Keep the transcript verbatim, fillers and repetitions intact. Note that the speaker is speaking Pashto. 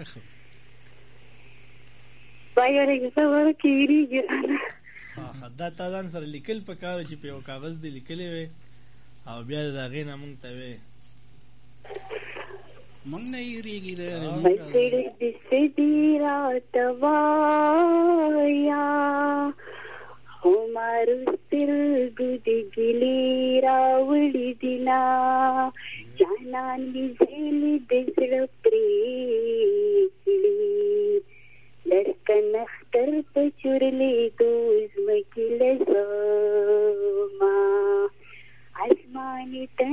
ډېر ښه. باید خبره کېږي ها دا تا ځان سره لیکل پکار چې په یو کاغذ دې لیکلې وې او بیا د هغې نه مونږ ته وې مونږ نه یېرېږي د زړه دې څه دي راته وایه همارو سترګو دې ګیلې راوړي دینه جانان مې زیلې د زړه پرېږدي لړکن اختر په چورلېدو ځمکې له زما اسماني